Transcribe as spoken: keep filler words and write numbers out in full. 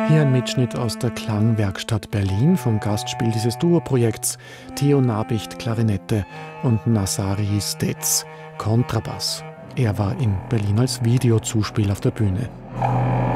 Hier ein Mitschnitt aus der Klangwerkstatt Berlin vom Gastspiel dieses Duo-Projekts Theo Nabicht Klarinette und Nasari Stetz Kontrabass. Er war in Berlin als Videozuspiel auf der Bühne.